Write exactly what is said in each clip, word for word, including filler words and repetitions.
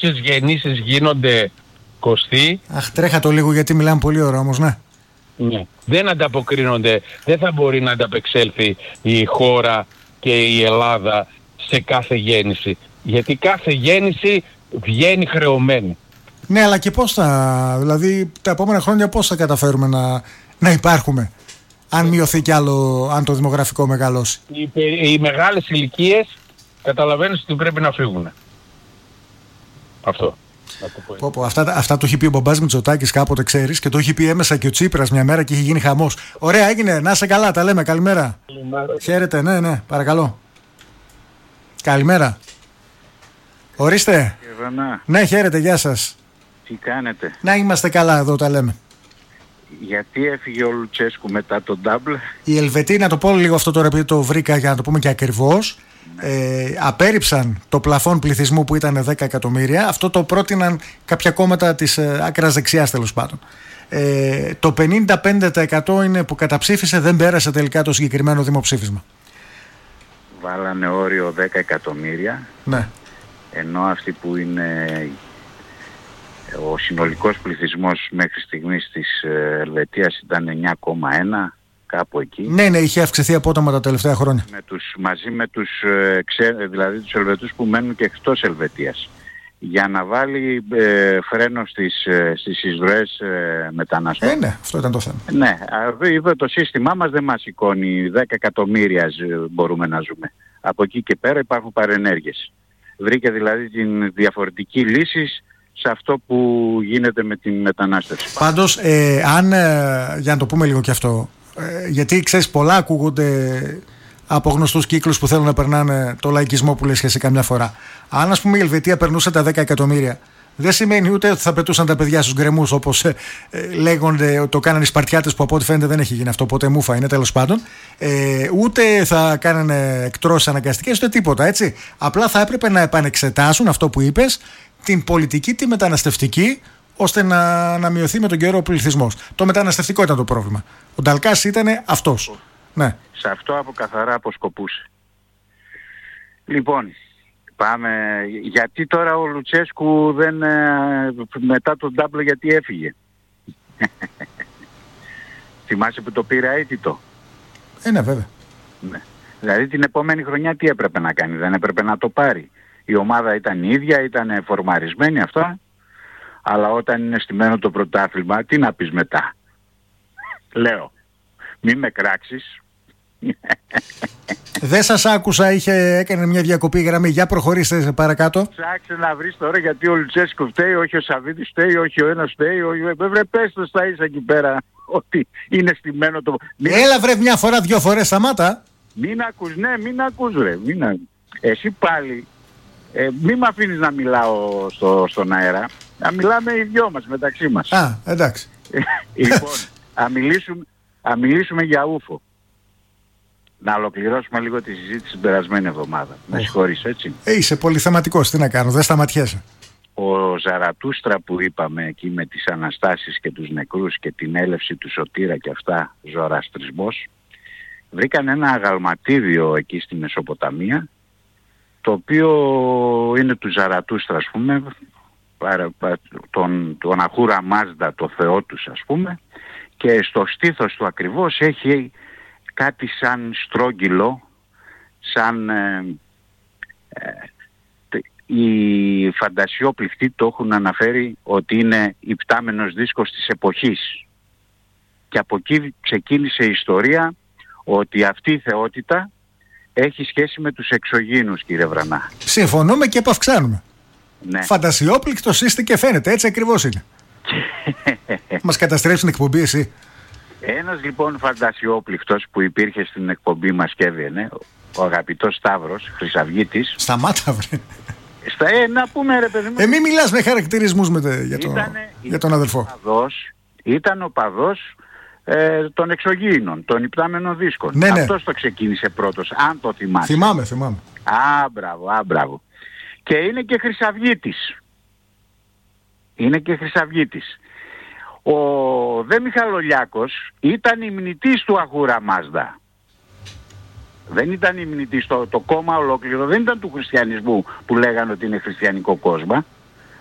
Ποιες γεννήσεις γίνονται, Κωστή. Αχ, τρέχα το λίγο γιατί μιλάμε πολύ ώρα όμως, ναι. Ναι. Δεν ανταποκρίνονται, δεν θα μπορεί να ανταπεξέλθει η χώρα και η Ελλάδα σε κάθε γέννηση. Γιατί κάθε γέννηση βγαίνει χρεωμένη. Ναι, αλλά και πώς θα, δηλαδή τα επόμενα χρόνια πώς θα καταφέρουμε να, να υπάρχουμε, αν μειωθεί κι άλλο, αν το δημογραφικό μεγαλώσει. Οι, οι μεγάλες ηλικίες καταλαβαίνεις ότι πρέπει να φύγουν. Αυτό. Πω, πω, αυτά, αυτά το έχει πει ο μπαμπάς Μητσοτάκης κάποτε, ξέρεις, και το έχει πει έμεσα και ο Τσίπρας μια μέρα και είχε γίνει χαμός. Ωραία, έγινε, να είσαι καλά, τα λέμε, καλημέρα. Καλημέρα. Χαίρετε, ναι, ναι, παρακαλώ. Καλημέρα. Ορίστε. Ιβανά. Ναι, χαίρετε, γεια σας. Τι κάνετε? Να είμαστε καλά εδώ, τα λέμε. Γιατί έφυγε ο Λουτσέσκου μετά τον ντάμπλ? Οι Ελβετοί, να το πω λίγο αυτό τώρα επειδή το βρήκα για να το πούμε και ακριβώς, ε, απέρριψαν το πλαφόν πληθυσμού που ήταν δέκα εκατομμύρια. Αυτό το πρότειναν κάποια κόμματα της ε, άκρας δεξιάς, τέλος πάντων. Ε, το πενήντα πέντε τοις εκατό είναι που καταψήφισε, δεν πέρασε τελικά το συγκεκριμένο δημοψήφισμα. Βάλανε όριο δέκα εκατομμύρια. Ναι. Ενώ αυτοί που είναι ο συνολικός πληθυσμός μέχρι στιγμής της Ελβετίας ήταν εννιά κόμμα ένα, κάπου εκεί. Ναι, ναι, είχε αυξηθεί απότομα τα τελευταία χρόνια. Με τους, μαζί με τους, δηλαδή τους Ελβετούς που μένουν και εκτός Ελβετίας. Για να βάλει ε, φρένο στις, στις εισρωές ε, μεταναστών. Ε, ναι, αυτό ήταν το θέμα. Ναι, είπε το σύστημά μας δεν μας σηκώνει, δέκα εκατομμύρια μπορούμε να ζούμε. Από εκεί και πέρα υπάρχουν παρενέργειες. Βρήκε δηλαδή την διαφορετική λύση σε αυτό που γίνεται με την μετανάστευση. Πάντως, ε, αν, ε, για να το πούμε λίγο και αυτό, ε, γιατί ξέρεις πολλά ακούγονται από γνωστούς κύκλους που θέλουν να περνάνε το λαϊκισμό που λες και εσύ καμιά φορά. Αν ας πούμε η Ελβετία περνούσε τα δέκα εκατομμύρια, δεν σημαίνει ούτε ότι θα πετούσαν τα παιδιά στους γκρεμούς όπως ε, ε, λέγονται ότι το κάνανε οι Σπαρτιάτες, που από ό,τι φαίνεται δεν έχει γίνει αυτό, ποτέ μούφα είναι, τέλος πάντων. Ε, ούτε θα κάνανε εκτρώσεις αναγκαστικές ούτε τίποτα, έτσι. Απλά θα έπρεπε να επανεξετάσουν αυτό που είπες, την πολιτική, τη μεταναστευτική, ώστε να, να μειωθεί με τον καιρό ο πληθυσμός. Το μεταναστευτικό ήταν το πρόβλημα. Ο Νταλκάς ήταν αυτός. Ναι. Σε αυτό από καθαρά αποσκοπούσε. Λοιπόν, πάμε. Γιατί τώρα ο Λουτσέσκου δεν, μετά τον ντάμπλο γιατί έφυγε? Θυμάσαι που το πήρε αίτητο? Ε, ναι, βέβαια. Ναι. Δηλαδή την επόμενη χρονιά τι έπρεπε να κάνει? Δεν έπρεπε να το πάρει? Η ομάδα ήταν η ίδια, ήταν φορμαρισμένη αυτά. Αλλά όταν είναι στημένο το πρωτάθλημα, τι να πεις μετά? Λέω, μη με κράξεις. Δεν σας άκουσα, είχε, έκανε μια διακοπή γραμμή. Για προχωρήστε παρακάτω. Ψάξε να βρεις τώρα γιατί ο Λουτσέσκου φταίει, όχι ο Σαββίδης φταίει, όχι ο ένας φταίει, όχι... Βρε πες το στα ίσα εκεί πέρα ότι είναι στημένο το... Έλα βρε μια φορά, δυο φορές, σταμάτα. Μην ακούς, ναι, μην ακούς ρε. Μην ακούς. Εσύ πάλι, ε, μην με αφήνεις να μιλάω στο, στον αέρα, να μιλάμε οι δυο μας μεταξύ μας. Α, εντάξει. Λοιπόν, α μιλήσουμε, α μιλήσουμε για ούφο. Να ολοκληρώσουμε λίγο τη συζήτηση την περασμένη εβδομάδα. Με συγχωρείς, έτσι. Ε, είσαι πολυθεματικός, τι να κάνω, δεν σταματιέσαι. Ο Ζαρατούστρα που είπαμε εκεί με τις Αναστάσεις και τους νεκρούς και την έλευση του Σωτήρα και αυτά, ζωραστρισμός, βρήκαν ένα αγαλματίδιο εκεί στη Μεσοποταμία, το οποίο είναι του Ζαρατούστρα, ας πούμε, τον, τον Αχούρα Μάζδα, το θεό τους, ας πούμε, και στο στήθος του ακριβώς έχει κάτι σαν στρόγγυλο, σαν ε, ε, οι φαντασιόπληκτοι το έχουν αναφέρει ότι είναι υπτάμενος δίσκος της εποχής. Και από εκεί ξεκίνησε η ιστορία ότι αυτή η θεότητα έχει σχέση με τους εξωγήινους, κύριε Βρανά. Συμφωνούμε και επαυξάνουμε. Ναι. Φαντασιόπληκτος είστε και φαίνεται, έτσι ακριβώς είναι. Μας καταστρέψουν εκπομπή εσύ. Ένας λοιπόν φαντασιόπληκτος που υπήρχε στην εκπομπή μας και έβγαινε, ο αγαπητός Σταύρος, Χρυσαυγίτης. Σταμάτα βρε. Στα, ε, να πούμε ρε παιδί μου. Ε, μη μιλάς με χαρακτηρισμούς με τε, για, το, ήτανε, για τον αδελφό. Παδός, ήταν ο παδός ε, των εξωγήινων, των υπτάμενων δίσκων. Ναι, ναι. Αυτός το ξεκίνησε πρώτος, αν το θυμάσαι. Θυμάμαι, θυμάμαι. Α, μπράβο, α, μπράβο. Και είναι και Χρυσαυγίτης. Είναι και Χρυσαυγίτης. Ο Δε Μιχαλολιάκος ήταν υμνητής του Αχούρα Μάζδα. Δεν ήταν υμνητής, το, το κόμμα ολόκληρο δεν ήταν του χριστιανισμού που λέγανε ότι είναι χριστιανικό κόσμο.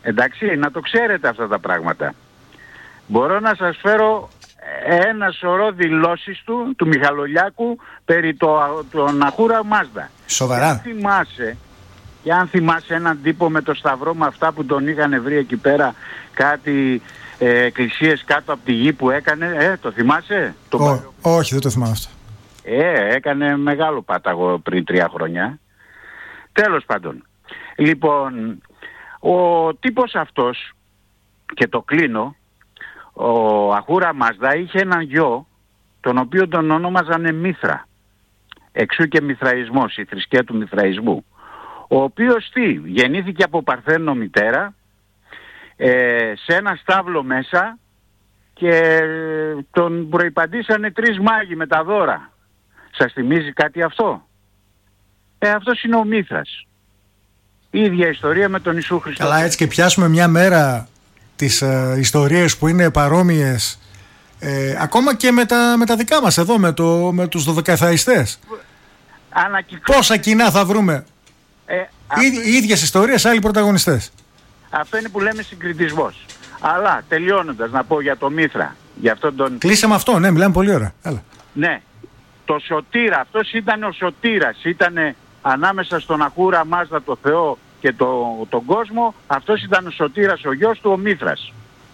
Εντάξει, να το ξέρετε αυτά τα πράγματα. Μπορώ να σας φέρω ένα σωρό δηλώσεις του, του Μιχαλολιάκου, περί το, τον Αχούρα Μάζδα. Σοβαρά. Και αν θυμάσαι, και αν θυμάσαι έναν τύπο με το σταυρό με αυτά που τον είχαν βρει εκεί πέρα, κάτι ε, εκκλησίες κάτω από τη γη που έκανε, ε, το θυμάσαι? Το Ό, όχι, δεν το θυμάμαι αυτό. Ε, έκανε μεγάλο πάταγο πριν τρία χρόνια. Τέλος πάντων. Λοιπόν, ο τύπος αυτός, και το κλείνω, ο Αχούρα Μάζδα είχε έναν γιο, τον οποίο τον ονόμαζανε Μήθρα. Εξού και Μηθραϊσμός, η θρησκεία του Μηθραϊσμού. Ο οποίος τι, γεννήθηκε από παρθένο μητέρα, ε, σε ένα στάβλο μέσα, και τον προϋπαντήσανε τρεις μάγοι με τα δώρα. Σας θυμίζει κάτι αυτό? Ε, αυτός είναι ο Μήθρας. Η ίδια ιστορία με τον Ιησού Χριστό. Καλά, έτσι και πιάσουμε μια μέρα τις ε, ιστορίες που είναι παρόμοιες, ε, ακόμα και με τα, με τα δικά μας εδώ, με, το, με τους δωδεκαθαϊστές. Ανακυκλώ... Πόσα κοινά θα βρούμε. Ε, αυτό... Οι ίδιες ιστορίες, άλλοι πρωταγωνιστές. Αυτό είναι που λέμε συγκριτισμός. Αλλά τελειώνοντας να πω για το Μήθρα, για αυτόν τον... Κλείσε με αυτό, ναι, μιλάμε πολύ ώρα. Έλα. Ναι, το Σωτήρα, αυτός ήταν ο Σωτήρας, ήταν ανάμεσα στον Αχούρα Μάζδα, το Θεό, και το, τον κόσμο. Αυτός ήταν ο Σωτήρας, ο γιος του, ο Μήθρας.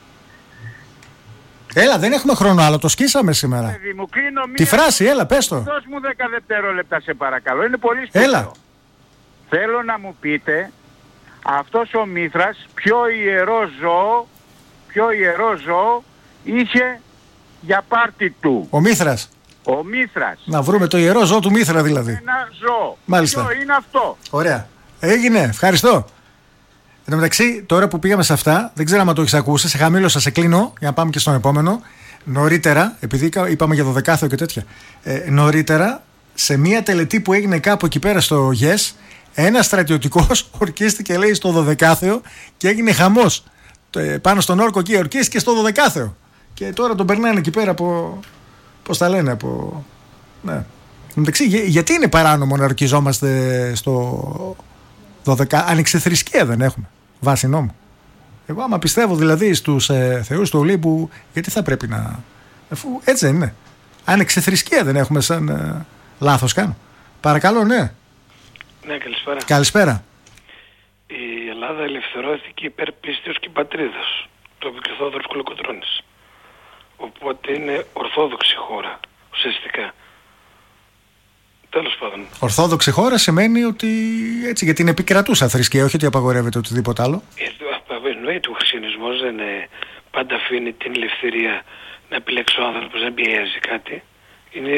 Έλα, δεν έχουμε χρόνο άλλο, το σκίσαμε σήμερα. Παιδί μου, κλείνω μία... Τη φράση, έλα, πες το. Δώσ' μου δέκα δευτερόλεπτα σε παρακαλώ, είναι πολύ σπουδαίο. Έλα. Θέλω να μου πείτε, αυτός ο Μήθρας, ποιο ιερό ζώο, ποιο ιερό ζώο είχε για πάρτι του? Ο Μήθρας. Ο Μήθρας. Να βρούμε το ιερό ζώο του Μήθρα δηλαδή. Ένα ζώο. Μάλιστα. Ποιο είναι αυτό? Ωραία. Έγινε, ευχαριστώ. Εν τω μεταξύ, τώρα που πήγαμε σε αυτά, δεν ξέρω αν το έχεις ακούσει, σε χαμήλωσα, σε κλείνω για να πάμε και στον επόμενο. Νωρίτερα, επειδή είπαμε για δωδεκάθεο και τέτοια, ε, νωρίτερα, σε μια τελετή που έγινε κάπου εκεί πέρα στο ΓΕΣ, ένας στρατιωτικός ορκίστηκε, λέει, στο δωδεκάθεο και έγινε χαμός. Ε, πάνω στον όρκο εκεί ορκίστηκε στο δωδεκάθεο. Και τώρα τον περνάνε εκεί πέρα από. Πώς τα λένε, από. Ναι. Εντάξει, για, γιατί είναι παράνομο να ορκιζόμαστε στο δώδεκα? Ανεξιθρησκεία δεν έχουμε βάσει νόμου. Εγώ άμα πιστεύω δηλαδή στους ε, θεούς του Ολύμπου, γιατί θα πρέπει να... Αφού έτσι δεν είναι. Ανεξιθρησκεία δεν έχουμε, σαν ε, λάθος κάνω. Παρακαλώ, ναι. Ναι, καλησπέρα. Καλησπέρα. Η Ελλάδα ελευθερώθηκε υπέρ πίστεως και πατρίδος, το Επικριθόδωρος Κολοκοτρώνης. Οπότε είναι ορθόδοξη χώρα, ουσιαστικά. Τέλος πάντων. Ορθόδοξη χώρα σημαίνει ότι έτσι, γιατί είναι επικρατούσα θρησκεία, όχι ότι απαγορεύεται οτιδήποτε άλλο. Εννοείται, ο χριστιανισμός δεν είναι, πάντα αφήνει την ελευθερία να επιλέξει ο άνθρωπος, να πιέζει κάτι. Είναι,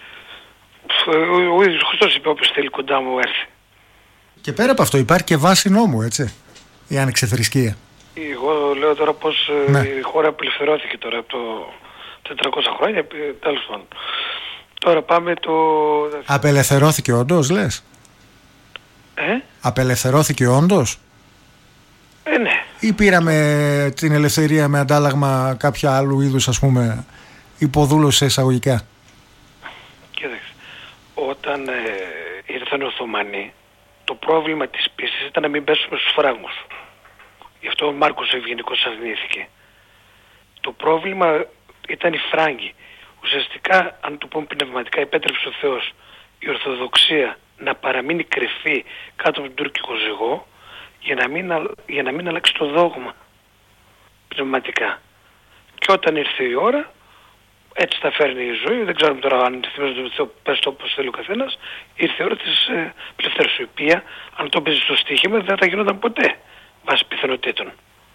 ο ίδιος Χριστός είπε, όποιος θέλει κοντά μου έρθει. Και πέρα από αυτό υπάρχει και βάση νόμου, έτσι, η ανεξιθρησκεία. Εγώ λέω τώρα πως ναι. η χώρα απελευθερώθηκε τώρα από το τετρακόσια χρόνια, τέλος πάντων. Τώρα πάμε το... Απελευθερώθηκε όντως, λες? Ε? Απελευθερώθηκε όντως? Ε, ναι. Ή πήραμε την ελευθερία με αντάλλαγμα κάποια άλλου είδους, ας πούμε, υποδούλωση εισαγωγικά? Κοίταξε, όταν ε, ήρθαν οι Οθωμανοί, το πρόβλημα της πίστης ήταν να μην πέσουμε στους φράγμους. Γι' αυτό ο Μάρκος Ευγενικός αρνήθηκε. Το πρόβλημα ήταν οι Φράγκοι. Ουσιαστικά, αν το πούμε πνευματικά, επέτρεψε ο Θεός η Ορθοδοξία να παραμείνει κρυφή κάτω από τον τουρκικό ζυγό για να μην, για να μην αλλάξει το δόγμα πνευματικά. Και όταν ήρθε η ώρα, έτσι θα φέρνει η ζωή, δεν ξέρουμε τώρα αν θυμίζονται, πες το όπως θέλει ο καθένας, ήρθε η ώρα της ε, ελευθερίας, η οποία αν το παίζει στο στοίχημα δεν θα γινόταν ποτέ βάσει πιθανότητων.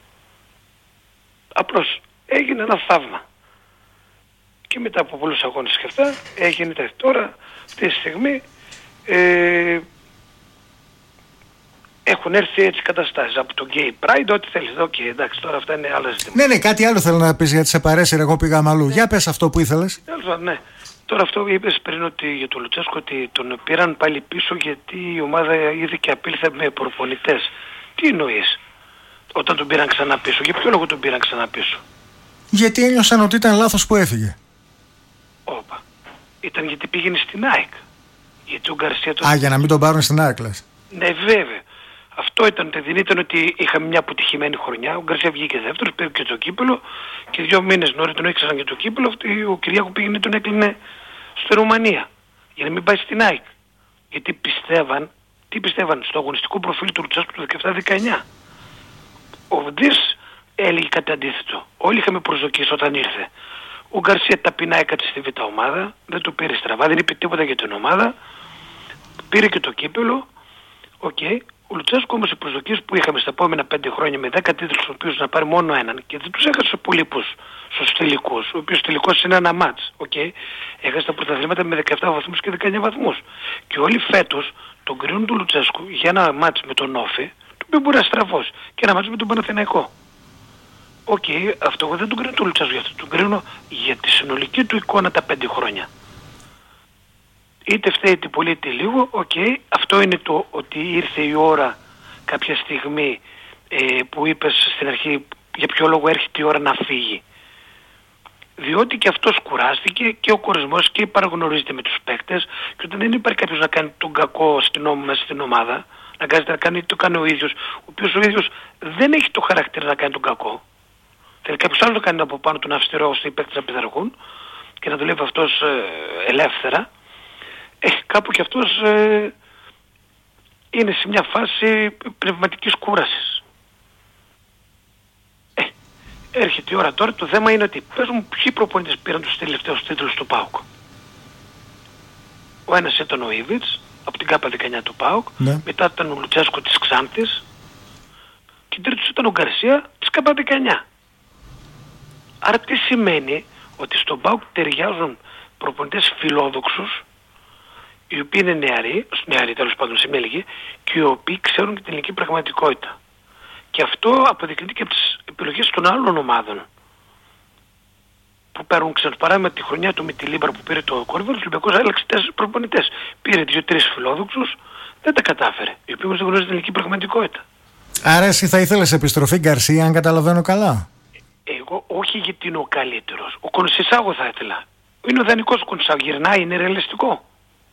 Απλώς έγινε ένα θαύμα. Και μετά από πολλούς αγώνες και αυτά έγινε τα τώρα, αυτή τη στιγμή ε, έχουν έρθει έτσι καταστάσεις από το Gay Pride, ό,τι θέλεις. Οκ, okay, εντάξει, τώρα αυτά είναι άλλα ζητήματα. Ναι, ναι, κάτι άλλο θέλω να πεις γιατί σε παρέσυρε, εγώ πήγα αλλού. Ναι. Για πες αυτό που ήθελες. Ναι. Τώρα αυτό είπες πριν ότι για τον Λουτσέσκο ότι τον πήραν πάλι πίσω γιατί η ομάδα ήδη και απήλθε με προπονητές. Τι εννοείς όταν τον πήραν ξανά πίσω? Για ποιο λόγο τον πήραν ξανά πίσω? Γιατί ένιωσαν ότι ήταν λάθος που έφυγε. Όπα. Ήταν γιατί πήγαινε στην ΑΕΚ. Γιατί ο Γκαρσία τον... Α, για να μην τον πάρουν στην ΑΕΚ, λες. Ναι, βέβαια. Αυτό ήταν, δεν ήταν ότι είχαμε μια αποτυχημένη χρονιά. Ο Γκαρσία βγήκε δεύτερος, πήρε και το κύπελο και δύο μήνες νωρίτερα τον έξεραν και το κύπελο. Ο Κυριάκου πήγαινε τον έκλεινε στη Ρουμανία για να μην πάει στην ΑΕΚ. Γιατί πιστεύαν, τι πιστεύαν, στο αγωνιστικό προφίλ του Λουτσέσκου του δεκαεπτά δεκαεννιά. Ο Δης έλεγε κάτι αντίθετο. Όλοι είχαμε προσδοκίες όταν ήρθε. Ο Γκαρσία ταπεινά έκατσε στη Β' ομάδα, δεν το πήρε στραβά, δεν είπε τίποτα για την ομάδα. Πήρε και το κύπελο. Οκ. Okay. Ο Λουτσέσκου όμως οι προσδοκίες που είχαμε στα επόμενα πέντε χρόνια με δέκα τίτλους, ο οποίος να πάρει μόνο έναν και δεν τους έχασε πολύ υπούς στους τελικούς, ο οποίος τελικός είναι ένα μάτς. Okay. Έχασε τα πρωταθλήματα με δεκαεπτά βαθμούς και δεκαεννιά βαθμούς. Και όλοι φέτος τον κρίνουν του Λουτσέσκου για ένα μάτς με τον Όφη, το οποίο μπορεί να στραφώσει, και ένα μάτς με τον Παναθηναϊκό. Οκ, okay, αυτό εγώ δεν τον κρίνω του Λουτσέσκου για αυτό, τον κρίνω για τη συνολική του εικόνα τα πέντε χρόνια. Είτε φταίει είτε πολύ είτε λίγο, οκ, okay, αυτό είναι το ότι ήρθε η ώρα κάποια στιγμή ε, που είπες στην αρχή για ποιο λόγο έρχεται η ώρα να φύγει. Διότι και αυτός κουράστηκε και ο κορισμός και παραγνωρίζεται με τους παίκτες και όταν δεν υπάρχει κάποιος να κάνει τον κακό στην, μέσα στην ομάδα, να κάνει, να κάνει το κάνει ο ίδιος, ο οποίος ο ίδιος δεν έχει το χαρακτήρα να κάνει τον κακό. Θέλει κάποιος άλλος να κάνει από πάνω τον αυστηρό ώστε οι παίκτες να πειθαρχούν και να δουλεύει αυτός ε, ελεύθερα. Ε, κάπου και αυτός ε, είναι σε μια φάση πνευματικής κούρασης. Ε, έρχεται η ώρα τώρα, το θέμα είναι ότι πες μου ποιοι προπονητές πήραν τους τελευταίους τίτλους του ΠΑΟΚ. Ο ένας ήταν ο Ήβιτς από την ΚΑΠΑ δεκαεννιά του ΠΑΟΚ, ναι. Μετά ήταν ο Λουτσέσκου της Ξάνθης και τρίτος ήταν ο Γκαρσία της ΚΑΠΑ δεκαεννιά. Άρα τι σημαίνει? Ότι στον ΠΑΟΚ ταιριάζουν προπονητές φιλόδοξους, οι οποίοι είναι νεαροί, νεαροί τέλος πάντων σε μια ηλικία, και οι οποίοι ξέρουν και την ελληνική πραγματικότητα. Και αυτό αποδεικνύεται και από τις επιλογές των άλλων ομάδων που παίρνουν ξένους. Παράδειγμα τη χρονιά του με τη Λίμπρα που πήρε το Κόρβερος, ο Ολυμπιακός άλλαξε τέσσερις προπονητές. Πήρε δύο-τρεις φιλόδοξους, δεν τα κατάφερε. Οι οποίοι όμως δεν γνωρίζουν την ελληνική πραγματικότητα. Άρα εσύ θα ήθελες επιστροφή Γκαρσία, αν καταλαβαίνω καλά? Εγώ όχι γιατί είναι ο καλύτερος. Ο Κονσισάγο θα ήθελα. Είναι ο δανεικός Κονσισάγο. Γυρνάει, είναι ρεαλιστικό.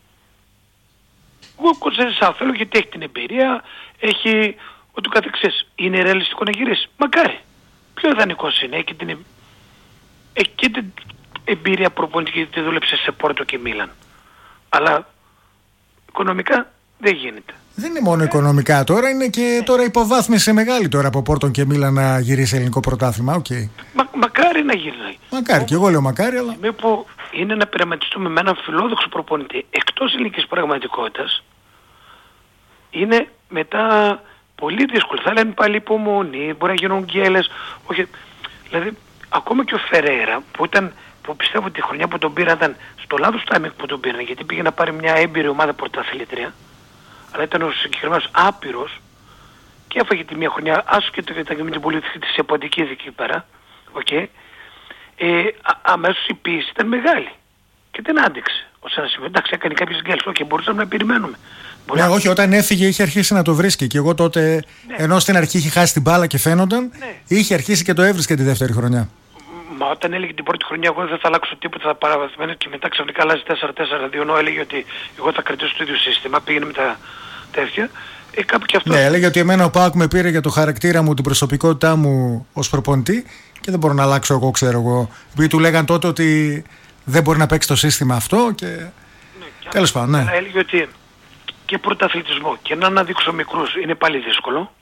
Εγώ Κονσισάγο θέλω γιατί έχει την εμπειρία, έχει ό,τι καθεξής. Είναι ρεαλιστικό να γυρίσει? Μακάρι. Πιο δανεικός είναι. Έχει, την... έχει και την εμπειρία προπονητική γιατί δούλεψε σε Πόρτο και Μίλαν. Αλλά οικονομικά δεν γίνεται. Δεν είναι μόνο οικονομικά τώρα, είναι και ε. τώρα υποβάθμιση μεγάλη τώρα από Πόρτον και Μίλαν να γυρίσει ελληνικό πρωτάθλημα. Okay. Μα, μακάρι να γυρνάει. Μακάρι, και εγώ λέω μακάρι, αλλά. Με που είναι να πειραματιστούμε με έναν φιλόδοξο προπονητή εκτός ελληνικής πραγματικότητας, είναι μετά πολύ δύσκολο. Θα λένε πάλι υπομονή, μπορεί να γίνουν γκέλες. Όχι. Δηλαδή, ακόμα και ο Φερέιρα που ήταν. Που πιστεύω ότι τη χρονιά που τον πήραν ήταν στο λάθος timing που τον πήραν, γιατί πήγε να πάρει μια έμπειρη ομάδα πρωταθλήτρια. Αλλά ήταν ο συγκεκριμένος άπειρος και έφαγε τη μία χρονιά, άσου και το με την πολιτική της επαντικής εκεί πέρα, okay. ε, α, αμέσως η πίεση ήταν μεγάλη και δεν άντεξε ως ένα σημείο. Εντάξει, έκανε κάποιες γκέλες, όχι, μπορούσαμε να περιμένουμε. Ναι, να... όχι, όταν έφυγε είχε αρχίσει να το βρίσκει και εγώ τότε, ναι. Ενώ στην αρχή είχε χάσει την μπάλα και φαίνονταν, ναι. Είχε αρχίσει και το έβρισκε τη δεύτερη χρονιά. Μα όταν έλεγε την πρώτη χρονιά εγώ δεν θα αλλάξω τίποτα, θα παραβαθμένω και μετά ξαφνικά αλλάζει τέσσερα τέσσερα δύο, ενώ έλεγε ότι εγώ θα κρατήσω το ίδιο σύστημα, πήγαινε με τα τέτοια. Ε, κάπου και αυτό. Ναι, έλεγε ότι εμένα ο ΠΑΟΚ με πήρε για το χαρακτήρα μου, την προσωπικότητά μου ως προπονητή και δεν μπορώ να αλλάξω εγώ, ξέρω εγώ. Επειδή του λέγαν τότε ότι δεν μπορεί να παίξει το σύστημα αυτό και. Ναι, τέλος πάντων, ναι. Έλεγε ότι και πρωταθλητισμό και να αναδείξω μικρούς είναι πάλι δύσκολο.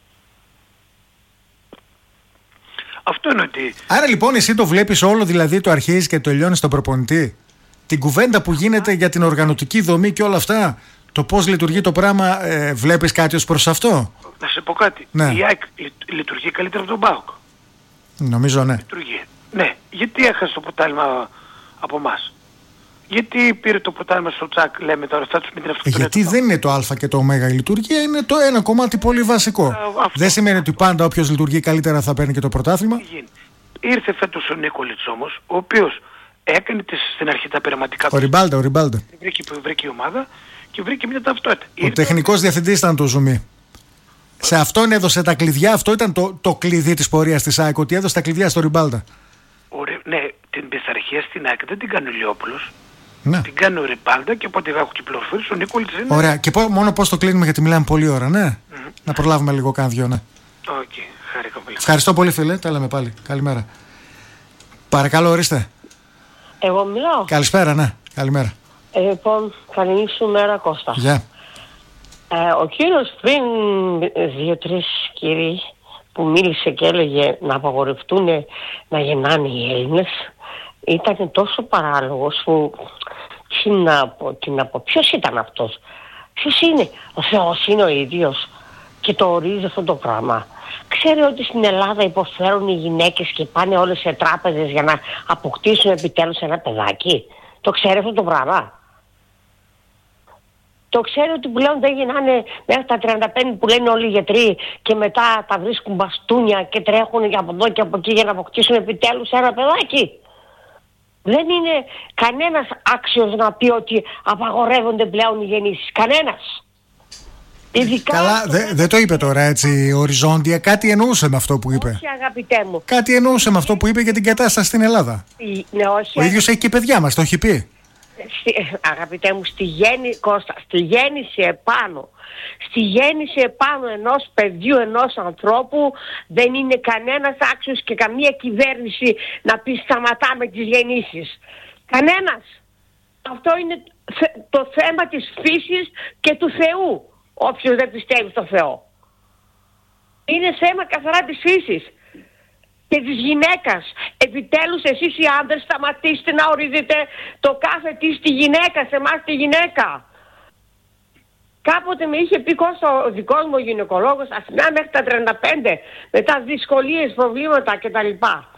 Αυτό είναι ότι... Άρα λοιπόν εσύ το βλέπεις όλο, δηλαδή το αρχίζεις και το τελειώνεις στον προπονητή. Την κουβέντα που γίνεται για την οργανωτική δομή και όλα αυτά, το πώς λειτουργεί το πράγμα, ε, βλέπεις κάτι ως προς αυτό? Να σε πω κάτι. Ναι. Η ΑΕΚ λειτουργεί καλύτερα από τον ΠΑΟΚ. Νομίζω ναι. Λειτουργεί. Ναι. Γιατί έχασε το ποτάλμα από εμάς? Γιατί πήρε το ποτάλμα στο τσακ, λέμε τώρα, θα τους μην την αυτοκτονία? Γιατί δεν είναι το α και το ω η λειτουργία, είναι το ένα κομμάτι πολύ βασικό. Α, αυτό, δεν σημαίνει ότι πάντα όποιος λειτουργεί καλύτερα θα παίρνει και το πρωτάθλημα. Ήρθε φέτος ο Νίκολιτς όμως, ο οποίος έκανε τις, στην αρχή τα πειραματικά του. Ο Ριμπάλτα, ο Ριμπάλτα. Βρήκε, βρήκε η ομάδα και βρήκε μια ταυτότητα. Ο Ήρθε... τεχνικός διευθυντής ήταν το Ζουμί. Σε αυτόν έδωσε τα κλειδιά, αυτό ήταν το, το κλειδί της πορείας της ΑΕΚ, ότι έδωσε τα κλειδιά στο Ριμπάλτα. Ναι, την πειθαρχία στην ΑΕΚ δεν την κάνει ο Λιόπουλος. Ναι. Την κάνω ρηπάντα και όποτε έχω και πληροφορίες, ο Νίκολης είναι... Ωραία. Και πό, μόνο πώς το κλείνουμε, γιατί μιλάμε πολλή ώρα, ναι. Mm-hmm. Να προλάβουμε λίγο κάνα δυο, ναι. Οκ, okay, χαρήκα πολύ. Ευχαριστώ πολύ, φίλε. Τα λέμε πάλι. Καλημέρα. Παρακαλώ, ορίστε. Εγώ μιλάω. Καλησπέρα, ναι. Καλημέρα. Ε, λοιπόν, καλή σου μέρα, Κώστα. Γεια. Yeah. Ε, ο κύριος πριν δύο-τρεις κύριοι που μίλησε και έλεγε να απαγορευτούν να γεννάνε οι Έλληνες, ήταν τόσο παράλογος που τι να πω, τι να πω. Ποιος ήταν αυτός? Ποιος είναι? Ο Θεός είναι ο ίδιος και το ορίζει αυτό το πράγμα. Ξέρει ότι στην Ελλάδα υποφέρουν οι γυναίκες και πάνε όλες σε τράπεζες για να αποκτήσουν επιτέλους ένα παιδάκι? Το ξέρει αυτό το πράγμα? Το ξέρει ότι πλέον δεν γεννάνε μέχρι τα τριάντα πέντε που λένε όλοι οι γιατροί και μετά τα βρίσκουν μπαστούνια και τρέχουν από εδώ και από εκεί για να αποκτήσουν επιτέλους ένα παιδάκι? Δεν είναι κανένας άξιος να πει ότι απαγορεύονται πλέον οι γεννήσεις. Κανένας. Ειδικά καλά, δεν δε το είπε τώρα έτσι οριζόντια. Κάτι εννοούσε με αυτό που είπε. Όχι, αγαπητέ μου. Κάτι εννοούσε με αυτό που είπε για την κατάσταση στην Ελλάδα. Ναι, όχι. Ο ίδιος έχει και παιδιά μας, το έχει πει. Στη, αγαπητέ μου, στη, γέννη, Κώστα, στη γέννηση επάνω, στη γέννηση επάνω ενός παιδιού, ενός ανθρώπου, δεν είναι κανένας άξιος και καμία κυβέρνηση να πει σταματάμε τις γεννήσεις. Κανένας. Αυτό είναι το θέμα της φύσης και του Θεού, όποιος δεν πιστεύει στο Θεό. Είναι θέμα καθαρά της φύσης και της γυναίκας. Επιτέλους εσείς οι άντρες σταματήστε να ορίζετε το κάθε τι στη γυναίκα, σε εμάς τη γυναίκα. Κάποτε με είχε πει Κώστα ο δικός μου ο γυναικολόγος, Αθηνά μέχρι τα τριάντα πέντε, μετά δυσκολίες, προβλήματα κτλ.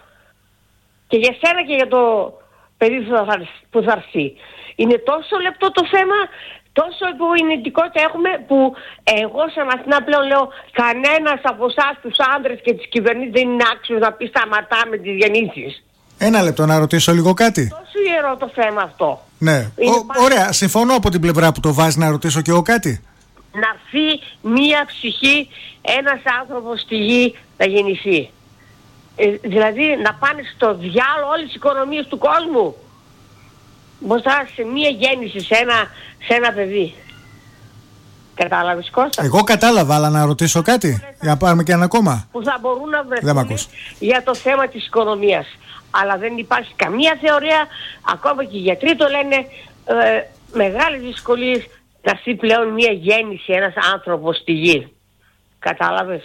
Και για σένα και για το παιδί που θα έρθει. Είναι τόσο λεπτό το θέμα, τόσο υπογεννητικότητα έχουμε που εγώ σαν Αθηνά πλέον λέω κανένας από εσάς τους άντρες και τις κυβερνήσεις δεν είναι άξιος να πει σταματάμε τις γεννήσεις. Ένα λεπτό να ρωτήσω λίγο κάτι. Τόσο ιερό το θέμα αυτό. Ναι, ο, πάρα... ωραία, συμφωνώ από την πλευρά που το βάζει, να ρωτήσω και εγώ κάτι. Να έρθει μία ψυχή, ένας άνθρωπος στη γη να γεννηθεί. Ε, δηλαδή να πάνε στο διάλογο όλες τις οικονομίες του κόσμου μπροστά σε μία γέννηση, σε ένα, σε ένα παιδί. Κατάλαβες, Κώστα? Εγώ κατάλαβα, αλλά να ρωτήσω κάτι για να πάρουμε και ένα ακόμα. Που θα μπορούν να βρεθούν για το θέμα της οικονομίας. Αλλά δεν υπάρχει καμία θεωρία, ακόμα και οι γιατροί το λένε, ε, μεγάλες δυσκολίες να έρθει πλέον μία γέννηση, ένας άνθρωπος στη γη. Κατάλαβες?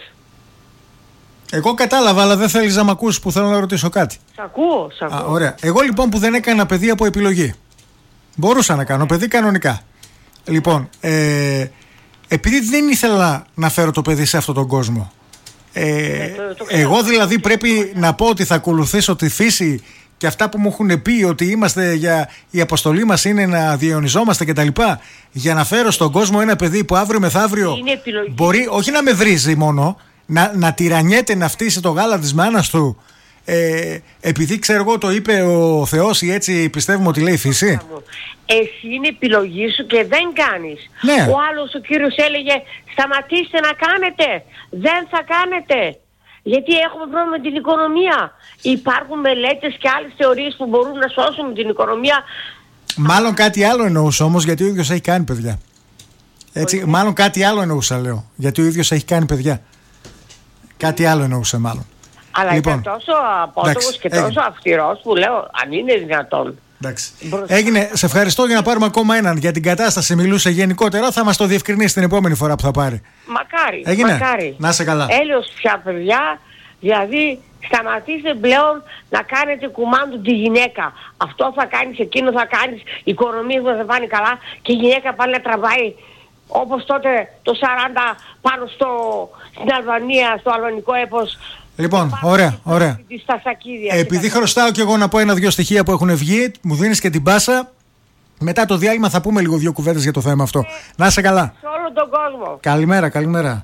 Εγώ κατάλαβα, αλλά δεν θέλεις να μ' ακούσεις που θέλω να ρωτήσω κάτι. Σ' ακούω, σ' ακούω. Α, ωραία. Εγώ λοιπόν που δεν έκανα παιδί από επιλογή, μπορούσα να κάνω παιδί κανονικά. Λοιπόν, ε, επειδή δεν ήθελα να φέρω το παιδί σε αυτόν τον κόσμο, ε, ε, το, το εγώ δηλαδή πρέπει να πω ότι θα ακολουθήσω τη φύση και αυτά που μου έχουν πει ότι είμαστε για, η αποστολή μας είναι να διαιωνιζόμαστε κτλ. Για να φέρω στον κόσμο ένα παιδί που αύριο μεθαύριο μπορεί όχι να με βρίζει μόνο, να, να τυραννιέται, να φτύσει το γάλα της μάνας του, ε, επειδή ξέρω εγώ το είπε ο Θεός ή έτσι πιστεύουμε ότι λέει η φύση. Εσύ είναι επιλογή σου και δεν κάνεις. Ναι. Ο άλλος ο κύριος έλεγε σταματήστε να κάνετε, δεν θα κάνετε, γιατί έχουμε πρόβλημα με την οικονομία. Υπάρχουν μελέτες και άλλες θεωρίες που μπορούν να σώσουν την οικονομία. Μάλλον κάτι άλλο εννοούσα όμως, γιατί ο ίδιος έχει κάνει παιδιά. Έτσι, μάλλον κάτι άλλο εννοούσα, λέω, γιατί ο ίδιος έχει κάνει παιδιά. Κάτι άλλο εννοούσα μάλλον. Αλλά λοιπόν, ήταν τόσο απότομος και τόσο έγινε. αυστηρός που λέω αν είναι δυνατόν. Εντάξει. Έγινε. Σε ευχαριστώ. Για να πάρουμε ακόμα έναν για την κατάσταση. Μιλούσε γενικότερα. Θα μας το διευκρινίσει την επόμενη φορά που θα πάρει. Μακάρι. Έγινε. Μακάρι. Να είσαι καλά. Έλεος πια, παιδιά. Δηλαδή σταματήστε πλέον να κάνετε κουμάντου τη γυναίκα. Αυτό θα κάνεις, εκείνο θα κάνεις. Οι οικονομίες μας θα πάνε καλά και η γυναίκα πάλι να τραβάει όπως τότε το σαράντα πάνω στο, στην Αλβανία, στο αλβανικό έπος. Λοιπόν, ωραία, ωραία. Επειδή χρωστάω κι εγώ να πω ένα-δυο στοιχεία που έχουν βγει, μου δίνεις και την πάσα. Μετά το διάλειμμα θα πούμε λίγο δύο κουβέντες για το θέμα αυτό. Ε, να είσαι καλά. Σε όλο τον κόσμο. Καλημέρα, καλημέρα.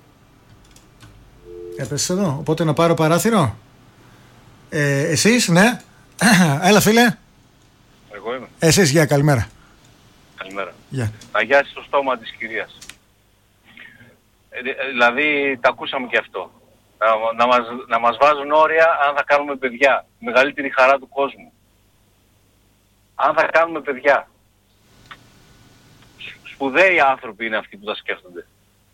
Έπεσες εδώ, οπότε να πάρω παράθυρο. Ε, εσείς, ναι. Έλα φίλε. Εγώ είμαι. Εσείς, γεια, καλημέρα. Καλημέρα. Yeah. Αγιάσει το στόμα της κυρίας. Ε, δηλαδή, τα ακούσαμε και αυτό. Να, να, μας, να μας βάζουν όρια αν θα κάνουμε παιδιά. Μεγαλύτερη χαρά του κόσμου. αν θα κάνουμε παιδιά. Σπουδαίοι άνθρωποι είναι αυτοί που τα σκέφτονται.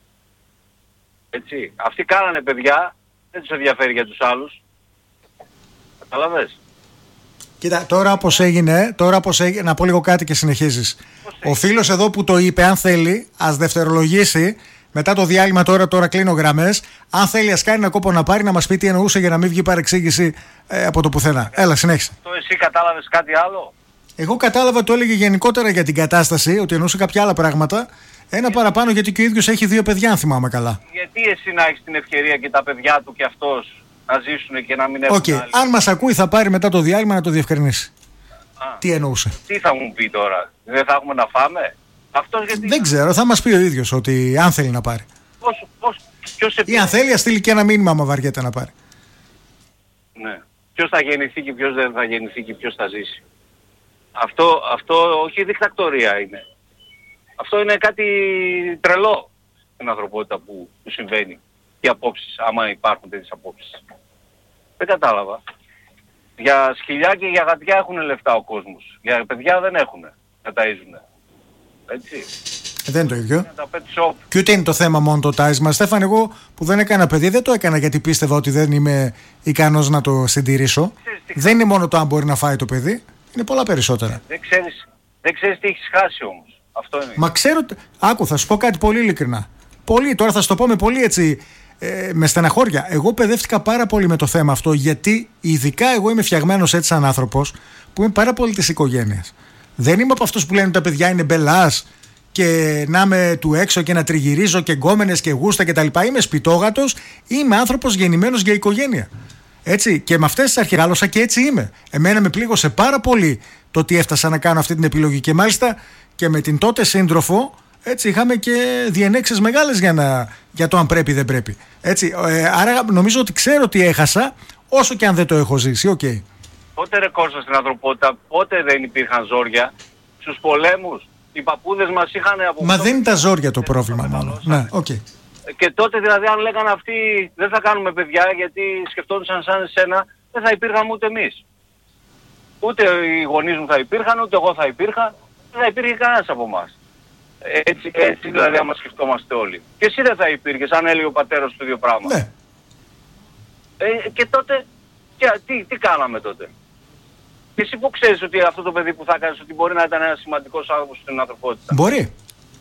Έτσι. Αυτοί κάνανε παιδιά, δεν τους ενδιαφέρει για τους άλλους. Καταλαβες. Κοίτα, τώρα πώς έγινε, τώρα πώς έγινε, να πω λίγο κάτι και συνεχίζεις. Ο φίλος εδώ που το είπε, αν θέλει, ας δευτερολογήσει μετά το διάλειμμα. Τώρα, τώρα κλείνω γραμμές. Αν θέλει, ας κάνει ένα κόπο να πάρει να μας πει τι εννοούσε για να μην βγει παρεξήγηση ε, από το πουθενά. Έλα, συνέχισε. Αυτό εσύ κατάλαβες κάτι άλλο? Εγώ κατάλαβα, το έλεγε γενικότερα για την κατάσταση, ότι εννοούσε κάποια άλλα πράγματα. Ένα παραπάνω, γιατί και ο ίδιος έχει δύο παιδιά, αν θυμάμαι καλά. Γιατί εσύ να έχεις την ευκαιρία και τα παιδιά του και αυτός να ζήσουν και να μην έχουν okay. άλλη? Αν μας ακούει, θα πάρει μετά το διάλειμμα να το διευκρινίσει. Α, τι εννοούσε. Τι θα μου πει τώρα, δεν θα έχουμε να φάμε? Αυτός γιατί... Δεν ξέρω, θα μας πει ο ίδιος ότι αν θέλει να πάρει. Πώς, πώς, ποιος Ή αν θέλει, ας στείλει και ένα μήνυμα άμα βαριέται να πάρει. Ναι. Ποιος θα γεννηθεί και ποιος δεν θα γεννηθεί και ποιος θα ζήσει. Αυτό, αυτό όχι δικτακτορία είναι. Αυτό είναι κάτι τρελό στην ανθρωπότητα που, που συμβαίνει. Οι απόψεις, άμα υπάρχουν τέτοιες απόψεις. Δεν κατάλαβα. Για σκυλιά και για γατιά έχουν λεφτά ο κόσμος. Για παιδιά δεν έχουν. Να ταΐζουν. Έτσι. Δεν είναι το ίδιο. Shop. Και ούτε είναι το θέμα μόνο το τάισμα. Στέφαν, εγώ που δεν έκανα παιδί, δεν το έκανα γιατί πίστευα ότι δεν είμαι ικανός να το συντηρήσω. Δεν είναι μόνο το αν μπορεί να φάει το παιδί. Είναι πολλά περισσότερα. Δεν ξέρεις, δεν ξέρεις τι έχεις χάσει όμως. Αυτό είναι. Μα ξέρω. Άκου, θα σου πω κάτι πολύ ειλικρινά. Πολύ, τώρα θα σου το πω με πολύ έτσι. Ε, με στεναχώρια. Εγώ παιδεύτηκα πάρα πολύ με το θέμα αυτό, γιατί ειδικά εγώ είμαι φτιαγμένος έτσι σαν άνθρωπος που είμαι πάρα πολύ της οικογένειας. Δεν είμαι από αυτούς που λένε ότι τα παιδιά είναι μπελάς και να είμαι του έξω και να τριγυρίζω και γκόμενες και γούστα κτλ. Είμαι σπιτόγατος, είμαι άνθρωπος γεννημένος για οικογένεια. Έτσι, και με αυτές τις αρχές μεγάλωσα και έτσι είμαι. Εμένα με πλήγωσε πάρα πολύ το ότι έφτασα να κάνω αυτή την επιλογή και μάλιστα και με την τότε σύντροφο. Έτσι, είχαμε και διενέξεις μεγάλες για, να, για το αν πρέπει ή δεν πρέπει. Έτσι, ε, άρα νομίζω ότι ξέρω τι έχασα, όσο και αν δεν το έχω ζήσει. Okay. Πότε ρε Κώστα στην ανθρωπότητα, πότε δεν υπήρχαν ζόρια? Στους πολέμους, οι παππούδες μας είχαν από... Μα δεν είναι τα ζόρια το πρόβλημα μόνο. Ναι, okay. Και τότε δηλαδή αν λέγανε αυτοί δεν θα κάνουμε παιδιά γιατί σκεφτόντουσαν σαν εσένα, δεν θα υπήρχαμε ούτε εμείς. Ούτε οι γονείς μου θα υπήρχαν, ούτε εγώ θα υπήρχα, δεν θα υπήρχε κανένας από εμάς. Έτσι, έτσι δηλαδή άμα σκεφτόμαστε όλοι. Και εσύ δεν θα υπήρχες αν έλεγε ο πατέρας του ίδιο πράγμα. Ναι. Ε, και τότε, και, τι, τι κάναμε τότε? Και εσύ που ξέρεις ότι αυτό το παιδί που θα κάνεις ότι μπορεί να ήταν ένας σημαντικός άνθρωπος στην ανθρωπότητα? Μπορεί.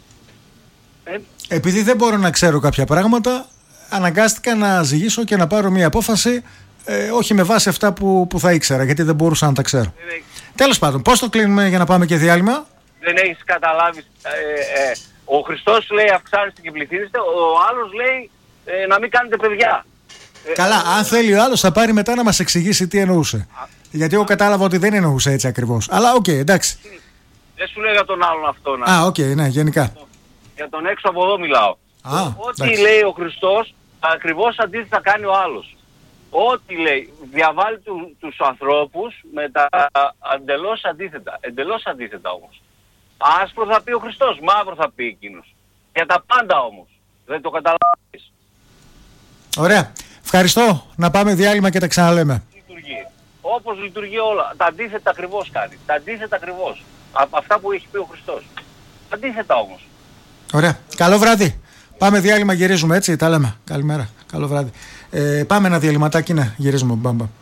Ε, Επειδή δεν μπορώ να ξέρω κάποια πράγματα, αναγκάστηκα να ζυγίσω και να πάρω μια απόφαση, ε, όχι με βάση αυτά που, που θα ήξερα, γιατί δεν μπορούσα να τα ξέρω. Ε, Τέλος πάντων, πώς το κλείνουμε για να πάμε και διάλειμμα? Δεν έχεις καταλάβει. Ε, ε, ο Χριστός λέει αυξάνεστε και πληθύνεστε, ο άλλος λέει ε, να μην κάνετε παιδιά. Καλά, ε, αν θέλει ο άλλος θα πάρει μετά να μας εξηγήσει τι εννοούσε. Α, γιατί εγώ κατάλαβα ότι δεν εννοούσε έτσι ακριβώς. Αλλά οκ, okay, εντάξει. Δεν σου λέω για τον άλλον αυτό. Να. Α, οκ, okay, ναι, γενικά. Για τον έξω από εδώ μιλάω. Α, ό,τι εντάξει. λέει ο Χριστός, ακριβώς αντίθετα κάνει ο άλλος. Ό,τι λέει, διαβάλλει του, τους ανθρώπους με τα εντελώς αντίθετα. Εντελώς αντίθετα όμως. Άσπρο θα πει ο Χριστός, μαύρο θα πει εκείνος. Για τα πάντα όμως. Δεν το καταλαβαίνεις. Ωραία. Ευχαριστώ. Να πάμε διάλειμμα και τα ξαναλέμε. Λειτουργεί. Όπως λειτουργεί όλα. Τα αντίθετα ακριβώς κάνει. Τα αντίθετα ακριβώς. Από αυτά που έχει πει ο Χριστός. Αντίθετα όμως. Ωραία. Καλό βράδυ. Πάμε διάλειμμα, γυρίζουμε έτσι. Τα λέμε. Καλημέρα. Καλό βράδυ. Ε, πάμε ένα διαλυματάκι, ναι. Γυρίζουμε. Μπαμπα.